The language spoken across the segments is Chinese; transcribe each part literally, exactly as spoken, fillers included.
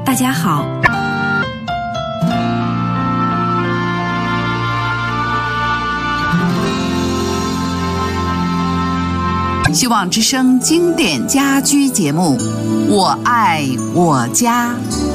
大家好。 希望之声经典家居节目《我爱我家》。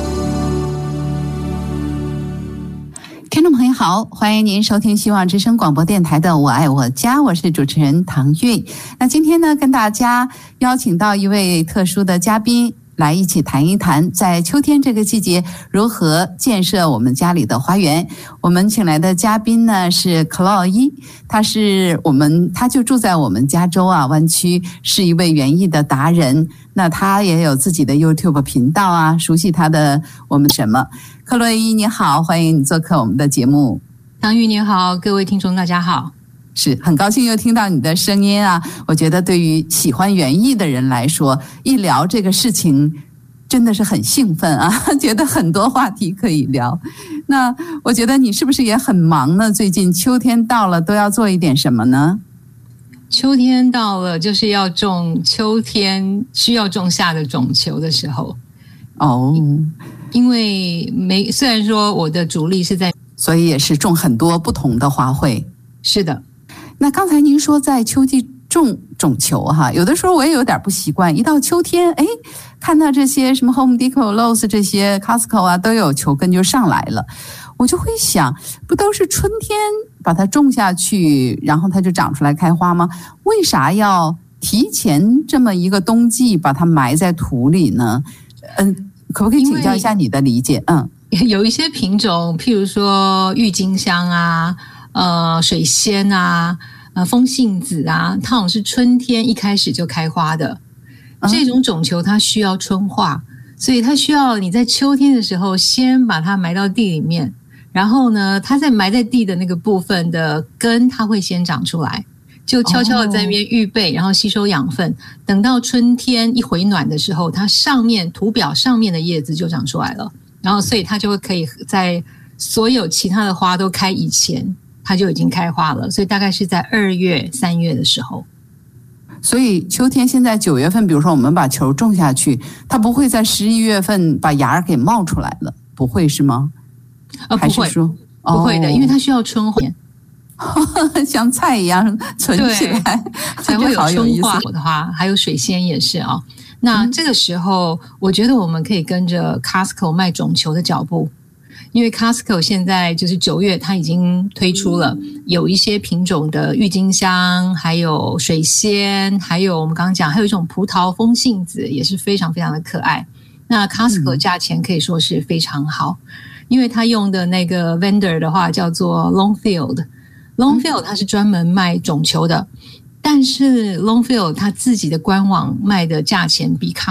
听众朋友好，欢迎您收听希望之声广播电台的《我爱我家》，我是主持人唐韵。那今天呢，跟大家邀请到一位特殊的嘉宾，来一起谈一谈在秋天这个季节如何建设我们家里的花园。我们请来的嘉宾呢是 Chloe， 他是我们他就住在我们加州啊湾区，是一位园艺的达人。那他也有自己的 YouTube 频道啊，熟悉他的我们什么。克洛伊你好，欢迎你做客我们的节目。 唐玉你好，各位听众大家好。 是很高兴又听到你的声音啊！我觉得对于喜欢园艺的人来说，一聊这个事情真的是很兴奋啊，觉得很多话题可以聊。那我觉得你是不是也很忙呢？最近秋天到了，都要做一点什么呢？ 秋天到了，就是要种秋天需要种下的种球的时候。 哦， 因为没虽然说我的主力是在， 所以也是种很多不同的花卉。 是的。 那刚才您说在秋季种种球哈，有的时候我也有点不习惯，一到秋天，哎，看到这些什么 Home Depot、Lowe's 这些 Costco 啊，都有球根就上来了，我就会想，不都是春天把它种下去，然后它就长出来开花吗？为啥要提前这么一个冬季把它埋在土里呢？嗯，可不可以请教一下你的理解？嗯， 有一些品种，譬如说郁金香啊。呃，水仙啊，呃，风信子啊，它好像是春天一开始就开花的。嗯、这种种球它需要春化，所以它需要你在秋天的时候先把它埋到地里面，然后呢，它在埋在地的那个部分的根，它会先长出来，就悄悄的在那边预备，然后吸收养分。等到春天一回暖的时候，它上面土表上面的叶子就长出来了，然后所以它就会可以在所有其他的花都开以前。它就已经开花了，所以大概是在二月、三月的时候。 所以秋天现在九月份，比如说我们把球种下去，它不会在十一月份把芽儿给冒出来了，不会是吗？ 呃，不会，不会的，因为它需要春化， 像菜一样存起来才会有春化的花。还有水仙也是啊、哦。那这个时候，我觉得我们可以跟着 Costco 卖种球的脚步。因为 Costco 现在就是九月，它已经推出了有一些品种的郁金香，还有水仙，还有我们刚刚讲还有一种葡萄风信子，也是非常非常的可爱。那 Costco 价钱可以说是非常好，因为它用的那个 vendor 的话叫做 Longfield，Longfield 它是专门卖种球的，但是 Longfield 它自己的官网卖的价钱比